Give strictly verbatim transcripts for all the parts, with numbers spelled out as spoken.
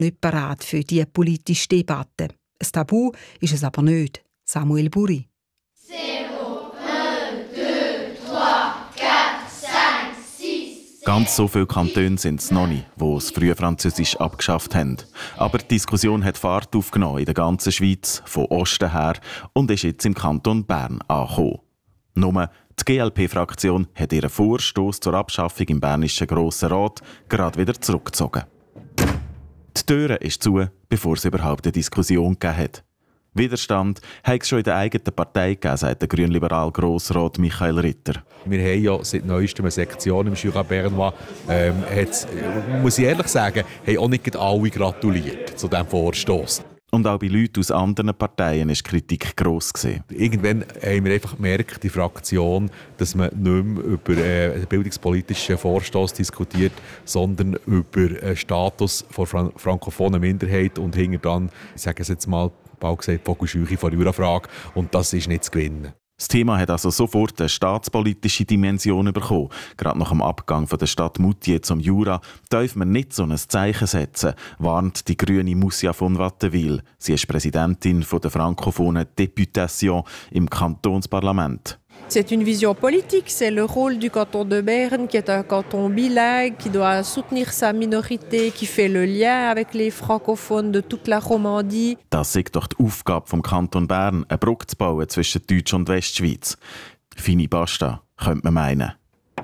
nicht bereit für diese politische Debatte. Ein Tabu ist es aber nicht. Samuel Buri. Ganz so viele Kantone sind es noch nicht, die das Frühfranzösisch abgeschafft haben. Aber die Diskussion hat Fahrt aufgenommen in der ganzen Schweiz, von Osten her, und ist jetzt im Kanton Bern angekommen. Nur die G L P-Fraktion hat ihren Vorstoss zur Abschaffung im bernischen Grossen Rat gerade wieder zurückgezogen. Die Tür ist zu, bevor es überhaupt eine Diskussion gegeben hat. Widerstand hat es schon in der eigenen Partei gegeben, sagt der grünliberal Grossrat Michael Ritter. Wir haben ja seit neuestem eine Sektion im Jura Bernois. Ähm, hat, muss ich ehrlich sagen, haben auch nicht alle gratuliert zu diesem Vorstoss. Und auch bei Leuten aus anderen Parteien war die Kritik gross gewesen. Irgendwann haben wir einfach gemerkt, die Fraktion, dass man nicht mehr über äh, einen bildungspolitischen Vorstoss diskutiert, sondern über den Status der fran- frankophonen Minderheit und hinter dann, ich sage es jetzt mal, bald gesagt, Vogelscheuche vor Jurafrage. Und das ist nicht zu gewinnen. Das Thema hat also sofort eine staatspolitische Dimension bekommen. Gerade nach dem Abgang von der Stadt Moutier zum Jura darf man nicht so ein Zeichen setzen, warnt die grüne Moussia von Wattenwil. Sie ist Präsidentin der frankophonen Députation im Kantonsparlament. C'est une vision politique, c'est le rôle du canton de Berne qui est un canton bilingue, qui doit soutenir sa minorité, qui fait le lien avec les francophones de toute la Romandie. Das ist doch die Aufgabe vom Kanton Bern, eine Brücke zu bauen zwischen Deutsch- und Westschweiz. Fini Basta, könnte man meinen.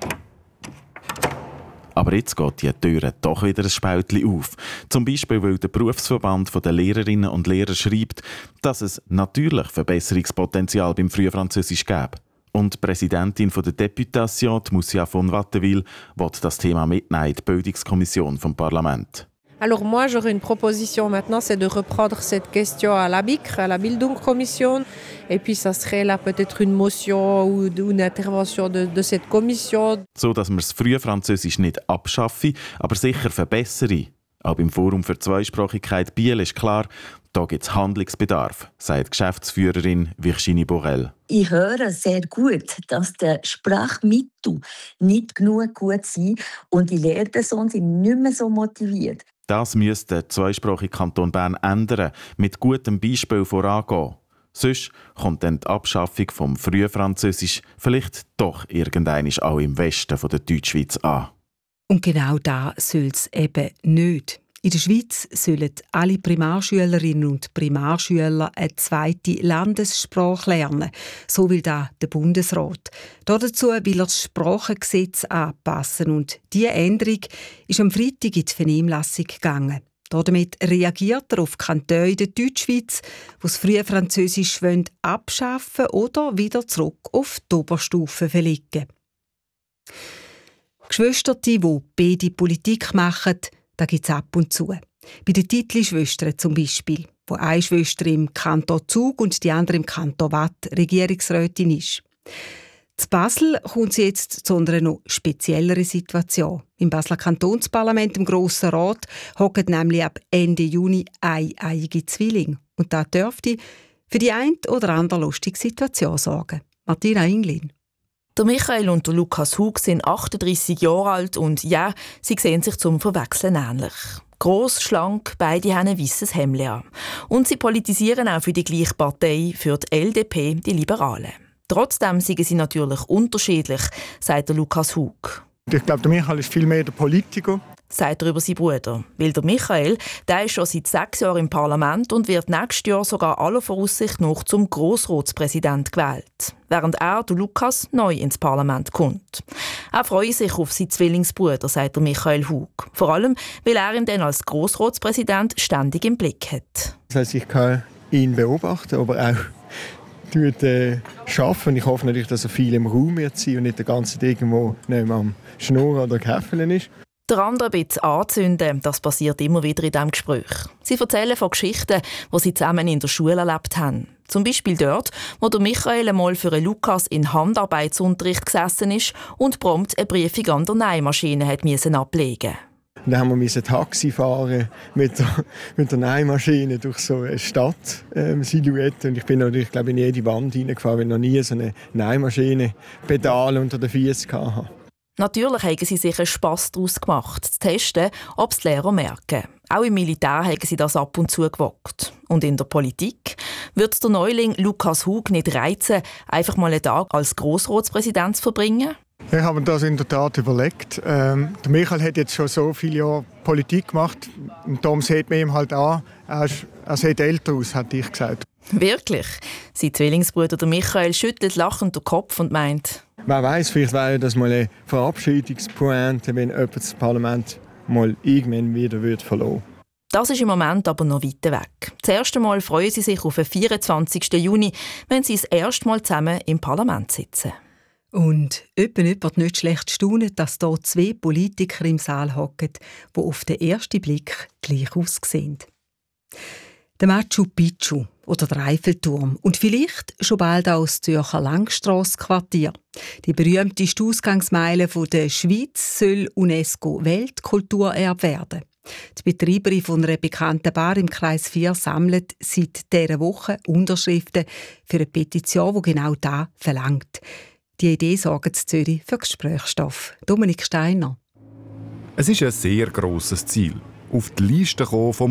Aber jetzt geht die Tür doch wieder ein Spältchen auf. Zum Beispiel, weil der Berufsverband der Lehrerinnen und Lehrer schreibt, dass es natürlich Verbesserungspotenzial beim Frühfranzösisch gäbe. Und die Präsidentin der Députation, Moussia von Wattenwil, will das Thema mitnehmen in die Bildungskommission vom Parlament. Alors moi, j'aurais une proposition maintenant, c'est de reprendre cette question à la B I C R, à la Bildungskommission. Et puis, ça serait là peut-être une motion ou une intervention de, de cette commission. So, dass man das Frühfranzösisch nicht abschaffe, aber sicher verbessere. Auch beim Forum für Zweisprachigkeit Biel ist klar, da gibt es Handlungsbedarf, sagt Geschäftsführerin Virginie Borel. Ich höre sehr gut, dass die Sprachmittel nicht genug gut sind und die Lehrpersonen sind nicht mehr so motiviert. Das müsste der zweisprachige Kanton Bern ändern, mit gutem Beispiel vorangehen. Sonst kommt dann die Abschaffung vom Frühfranzösisch vielleicht doch irgendwann auch im Westen der Deutschschweiz an. Und genau da soll es eben nicht. In der Schweiz sollen alle Primarschülerinnen und Primarschüler eine zweite Landessprache lernen. So will das der Bundesrat. Dazu will er das Sprachengesetz anpassen. Und diese Änderung ist am Freitag in die Vernehmlassung gegangen. Damit reagiert er auf Kantone in der Deutschschweiz, die das Frühfranzösisch abschaffen oder wieder zurück auf die Oberstufe verlegen. Geschwister, die beide Politik machen, da gibt es ab und zu. Bei den Titli-Schwestern zum Beispiel, wo eine Schwester im Kanton Zug und die andere im Kanton Waadt Regierungsrätin ist. Zu Basel kommt sie jetzt zu einer noch spezielleren Situation. Im Basler Kantonsparlament, im Grossen Rat, hocken nämlich ab Ende Juni eieiige Zwillinge. Und das dürfte für die eine oder andere lustige Situation sorgen. Martina Inglin. Der Michael und der Lukas Hug sind achtunddreissig Jahre alt und ja, sie sehen sich zum Verwechseln ähnlich. Gross, schlank, beide haben ein weisses Hemd an. Und sie politisieren auch für die gleiche Partei, für die L D P, die Liberalen. Trotzdem sind sie natürlich unterschiedlich, sagt der Lukas Hug. Ich glaube, der Michael ist viel mehr der Politiker. Sagt er über seinen Bruder. Weil der Michael, der ist schon seit sechs Jahren im Parlament und wird nächstes Jahr sogar aller Voraussicht nach zum Grossratspräsident gewählt. Während er, der Lukas, neu ins Parlament kommt. Er freut sich auf seinen Zwillingsbruder, sagt der Michael Hug. Vor allem, weil er ihn dann als Grossratspräsident ständig im Blick hat. Das heisst, ich kann ihn beobachten, aber auch tut, äh, arbeiten. Ich hoffe natürlich, dass er viel im Raum wird sein und nicht der ganze Tag irgendwo neben am Schnurren oder Käffeln ist. Der andere ein bisschen anzünden, das passiert immer wieder in diesem Gespräch. Sie erzählen von Geschichten, die sie zusammen in der Schule erlebt haben. Zum Beispiel dort, wo der Michael einmal für einen Lukas in Handarbeitsunterricht gesessen ist und prompt eine Briefung an der Nähmaschine hat müssen ablegen. Dann haben wir ein Taxi fahren mit der, mit der Nähmaschine durch so eine Stadt-Silhouette. Ähm, und ich bin natürlich, glaube ich, in jede Wand reingefahren, weil ich noch nie so eine Nähmaschine Pedale unter den Füßen hatte. Natürlich haben sie sich einen Spass daraus gemacht, zu testen, ob es die Lehrer merken. Auch im Militär haben sie das ab und zu gewagt. Und in der Politik wird der Neuling Lukas Hug nicht reizen, einfach mal einen Tag als Grossratspräsident zu verbringen? Ich habe mir das in der Tat überlegt. Ähm, der Michael hat jetzt schon so viele Jahre Politik gemacht und darum sieht man ihm halt an, er, ist, er sieht älter aus, hätte ich gesagt. Wirklich? Sein Zwillingsbruder der Michael schüttelt lachend den Kopf und meint: Wer weiß, vielleicht wäre das mal eine Verabschiedungspointe, wenn jemand das Parlament mal irgendwann wieder wird verloren. Das ist im Moment aber noch weit weg. Das erste Mal freuen sie sich auf den vierundzwanzigsten Juni, wenn sie das erste Mal zusammen im Parlament sitzen. Und jemand wird nicht schlecht staunen, dass hier zwei Politiker im Saal hocken, die auf den ersten Blick gleich aussehen. Der Machu Picchu oder der Eiffelturm und vielleicht schon bald auch das Zürcher Langstrasse-Quartier. Die berühmteste Ausgangsmeile der Schweiz soll UNESCO-Weltkulturerbe werden. Die Betreiberin von einer bekannten Bar im Kreis vier sammelt seit dieser Woche Unterschriften für eine Petition, die genau das verlangt. Die Idee sorgt in Zürich für Gesprächsstoff. Dominik Steiner. Es ist ein sehr grosses Ziel. Auf die Liste kommen vom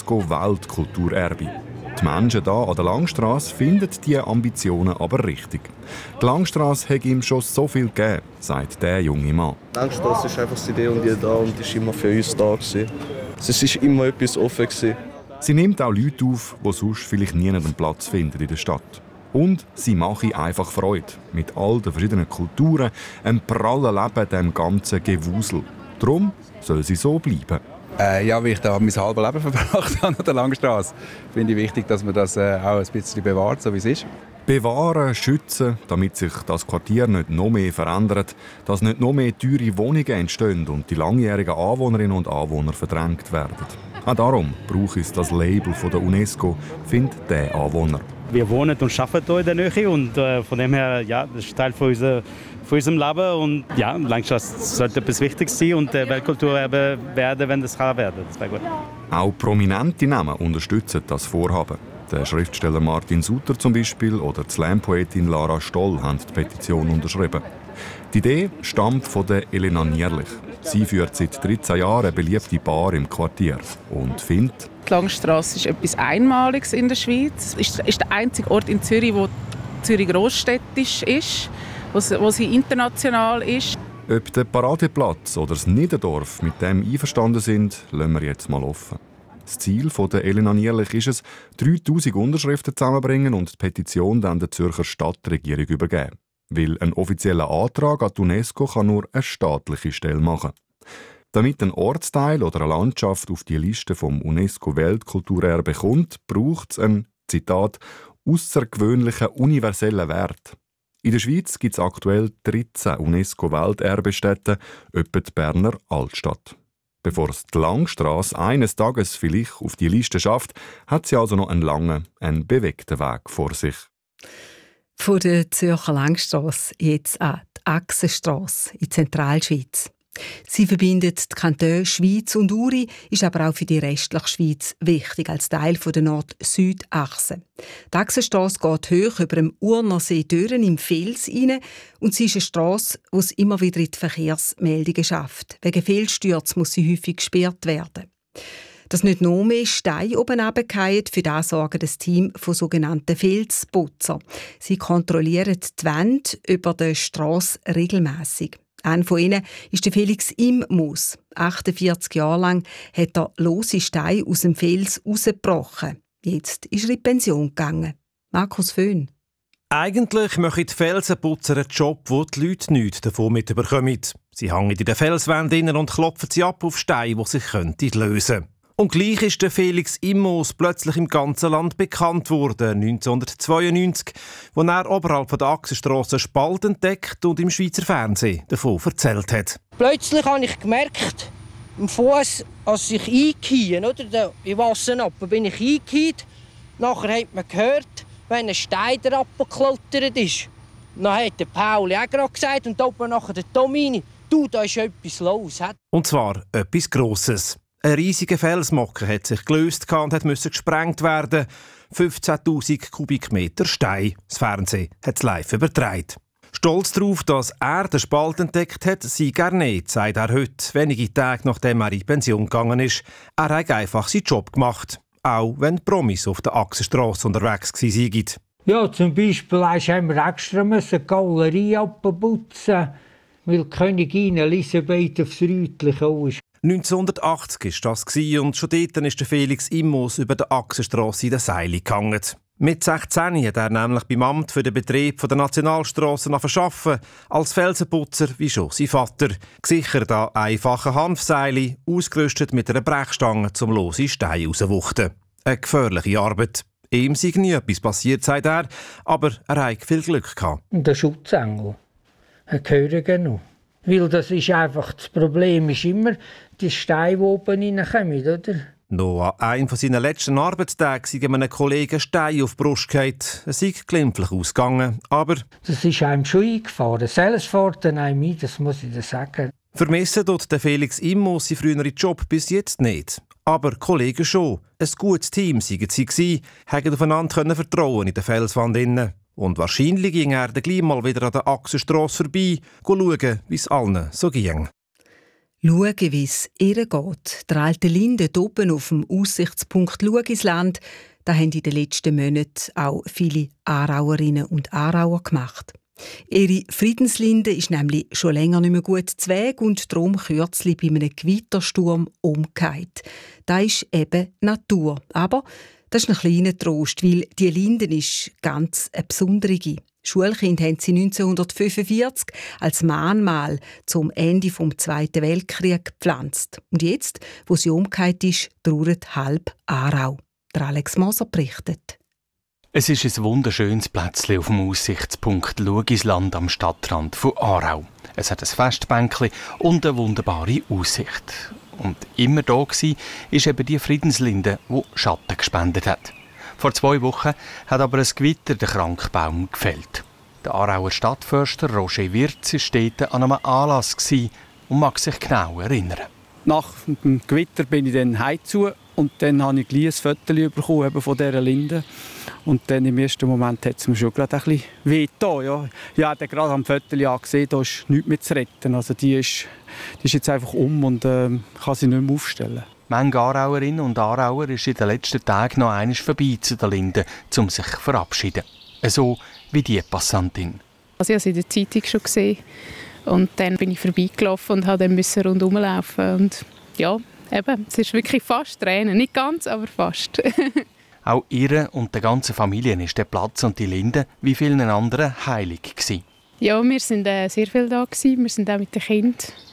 UNESCO-Weltkulturerbe. Die Menschen hier an der Langstrasse finden diese Ambitionen aber richtig. Die Langstrasse hat ihm schon so viel gegeben, sagt der junge Mann. Die Langstrasse ist einfach die Idee und die da und ist immer für uns da gewesen. Es ist immer etwas offen gewesen. Sie nimmt auch Leute auf, die sonst vielleicht nie einen Platz finden in der Stadt. Und sie mache einfach Freude mit all den verschiedenen Kulturen, einem prallen Leben, dem ganzen Gewusel. Darum soll sie so bleiben. Äh, ja, wie ich da mein halbes Leben verbracht habe an der Langstrasse, finde ich wichtig, dass man das äh, auch ein bisschen bewahrt, so wie es ist. Bewahren, schützen, damit sich das Quartier nicht noch mehr verändert, dass nicht noch mehr teure Wohnungen entstehen und die langjährigen Anwohnerinnen und Anwohner verdrängt werden. Auch darum braucht es das Label von der UNESCO, findet der Anwohner. Wir wohnen und arbeiten hier in der Nähe und äh, von dem her, ja, das ist Teil von, unser, von unserem Leben und ja, Langstrasse sollte etwas Wichtiges sein und äh, Weltkulturerbe werden, wenn das kann werden. Das wäre gut. Auch prominente Namen unterstützen das Vorhaben. Der Schriftsteller Martin Suter zum Beispiel oder die Slam-Poetin Lara Stoll haben die Petition unterschrieben. Die Idee stammt von der Elena Nierlich. Sie führt seit dreizehn Jahren eine beliebte Bar im Quartier und findet: Die Langstrasse ist etwas Einmaliges in der Schweiz. Es ist der einzige Ort in Zürich, wo Zürich grossstädtisch ist, wo sie, wo sie international ist. Ob der Paradeplatz oder das Niederdorf mit dem einverstanden sind, lassen wir jetzt mal offen. Das Ziel von der Elena Nierlich ist es, dreitausend Unterschriften zusammenzubringen und die Petition dann der Zürcher Stadtregierung übergeben. Weil ein offizieller Antrag an die UNESCO kann nur eine staatliche Stelle machen. Damit ein Ortsteil oder eine Landschaft auf die Liste vom UNESCO-Weltkulturerbe kommt, braucht es einen, Zitat, «außergewöhnlichen universellen Wert». In der Schweiz gibt es aktuell dreizehn UNESCO-Welterbestätten, etwa die Berner Altstadt. Bevor es die Langstrasse eines Tages vielleicht auf die Liste schafft, hat sie also noch einen langen, einen bewegten Weg vor sich. Von der Zürcher Langstrasse jetzt an die Achsenstrasse in Zentralschweiz. Sie verbindet die Kantone Schweiz und Uri, ist aber auch für die restliche Schweiz wichtig als Teil der Nord-Süd-Achse. Die Achsenstrasse geht hoch über dem Urnersee Dören im Fels rein und sie ist eine Strasse, die es immer wieder in die Verkehrsmeldungen schafft. Wegen Fehlstürzen muss sie häufig gesperrt werden. Dass nicht noch mehr Steine oben runterfallen, für das sorgt das Team von sogenannten Felsputzer. Sie kontrollieren die Wände über der Strasse regelmässig. Einer von ihnen ist der Felix Immus. achtundvierzig Jahre lang hat er lose Steine aus dem Fels rausgebrochen. Jetzt ist er in Pension gegangen. Markus Föhn. Eigentlich machen die Felsenputzer einen Job, wo die Leute nichts davon mitbekommen. Sie hängen in den Felswänden und klopfen sie ab auf Steine, die sich lösen könnten. Und gleich ist der Felix Immus plötzlich im ganzen Land bekannt worden, neunzehnhundertzweiundneunzig, als er oberhalb der Achsenstrasse einen Spalt entdeckt und im Schweizer Fernsehen davon erzählt hat. Plötzlich habe ich gemerkt, im Fuß, als ich eingehe, oder in Wassernappen bin ich eingehe. Nachher hat man gehört, wenn ein Stein abgeklottert ist. Dann hat der Pauli auch gerade gesagt und oben nachher der Tomini, du, da ist etwas los. Und zwar etwas Grosses. Ein riesiger Felsmocken hat sich gelöst und musste gesprengt werden. fünfzehntausend Kubikmeter Stein. Das Fernsehen hat es live übertragen. Stolz darauf, dass er den Spalt entdeckt hat, sei er nicht, sagt er heute, wenige Tage nachdem er in Pension gegangen ist. Er hat einfach seinen Job gemacht, auch wenn die Promis auf der Achsenstrasse unterwegs waren. Ja, zum Beispiel haben wir extra die Galerie abputzen, weil die Königin Elisabeth aufs Rütli kam. neunzehnhundertachtzig war das und schon dort ist Felix Immos über der Achsenstrasse in den Seilen gehangen. Mit sechzehn hat er nämlich beim Amt für den Betrieb der Nationalstrassen arbeiten, als Felsenputzer wie schon sein Vater. Gesichert an einfachen Hanfseilen, ausgerüstet mit einer Brechstange zum lose Stein rauswuchten. Eine gefährliche Arbeit. Ihm sei nie etwas passiert, sagt er, aber er hat viel Glück gehabt. Der Schutzengel, er gehört genug. Weil das ist einfach, das Problem ist immer die Steine, die oben reinkommen, oder? Noch an einem seiner letzten Arbeitstagen sei einem Kollegen ein Stein auf die Brust gefallen. Es sei glimpflich ausgegangen, aber... Das ist einem schon eingefahren. Selbst fährt dann einem ein, das muss ich dir sagen. Vermissen tut der Felix Immos seinen früheren Job bis jetzt nicht. Aber Kollegen schon. Ein gutes Team seien sie gewesen, haben aufeinander vertrauen in der Felswand innen. Und wahrscheinlich ging er dann gleich mal wieder an der Achsenstrasse vorbei, schauen, wie es allen so ging. Schauen, wie es ihr geht. Der alte Linde oben auf dem Aussichtspunkt Lugisland, da haben in den letzten Monaten auch viele Aarauerinnen und Aarauer gemacht. Ihre Friedenslinde ist nämlich schon länger nicht mehr gut zu Weg und darum kürzlich bei einem Gewittersturm umgekehrt. Das ist eben Natur. Aber das ist ein kleiner Trost, weil die Linde ist ganz eine besondere. Schulkind haben sie neunzehnhundertfünfundvierzig als Mahnmal zum Ende des Zweiten Weltkriegs gepflanzt. Und jetzt, wo sie umgekehrt ist, trauert halb Aarau. Der Alex Moser berichtet. Es ist ein wunderschönes Plätzchen auf dem Aussichtspunkt Lugisland am Stadtrand von Aarau. Es hat ein Festbänkchen und eine wunderbare Aussicht. Und immer da war eben die Friedenslinde, die Schatten gespendet hat. Vor zwei Wochen hat aber ein Gewitter den Krankbaum gefällt. Der Aarauer Stadtförster Roger Wirz war dort an einem Anlass und mag sich genau erinnern. Nach dem Gewitter bin ich dann heimzu und dann habe ich gleich ein Foto bekommen von dieser Linde. Und dann im ersten Moment hat es mir schon gerade ein bisschen weh getan. Ja. Ich habe gerade am Foto gesehen, da ist nichts mehr zu retten. Also die, ist, die ist jetzt einfach um und äh, kann sie nicht mehr aufstellen. Manche Aarauerinnen und Aarauer ist in den letzten Tagen noch einmal vorbei zu der Linde, um sich zu verabschieden. So wie die Passantin. Also ich habe sie in der Zeitung schon gesehen. Und dann bin ich vorbeigelaufen und musste dann rundherum laufen. Und ja, eben, es ist wirklich fast Tränen. Nicht ganz, aber fast. Auch ihr und der ganzen Familie ist der Platz und die Linde wie vielen anderen heilig gewesen. Ja, wir waren äh, sehr viel da gewesen. Wir sind auch mit den Kindern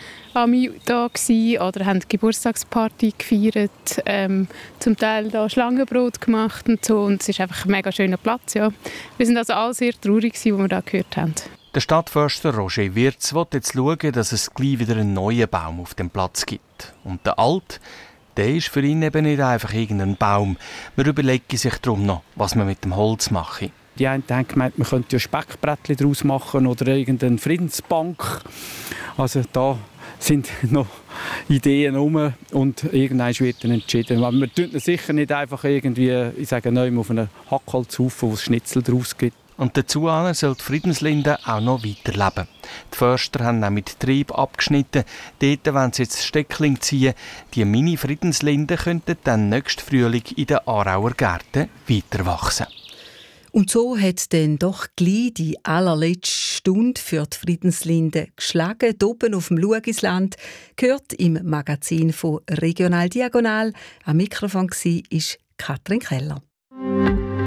da gewesen, oder haben die Geburtstagsparty gefeiert, ähm, zum Teil da Schlangenbrot gemacht und so. Und es ist einfach ein mega schöner Platz. Ja. Wir sind also alle sehr traurig gewesen, als wir da gehört haben. Der Stadtförster Roger Wirz will jetzt schauen, dass es gleich wieder einen neuen Baum auf dem Platz gibt. Und der alte, der ist für ihn eben nicht einfach irgendein Baum. Man überlegt sich darum noch, was man mit dem Holz mache. Die einen haben gemeint, man könnte ja Speckbrettchen daraus machen oder irgendeine Friedensbank. Also da sind noch Ideen herum und irgendwann wird dann entschieden. Aber man tut sicher nicht einfach irgendwie, ich sage neu, auf einen Hackholzhaufen, wo es Schnitzel daraus gibt. Und dazu soll die Friedenslinde auch noch weiterleben. Die Förster haben auch mit Trieb abgeschnitten. Dort wollen sie jetzt das Steckling ziehen. Die Mini-Friedenslinde könnten dann nächsten Frühling in den Aarauer Gärten weiterwachsen. Und so hat dann doch gleich die allerletzte Stunde für die Friedenslinde geschlagen. Hier oben auf dem Lugisland, gehört im Magazin von Regional Diagonal. Am Mikrofon war Katrin Keller.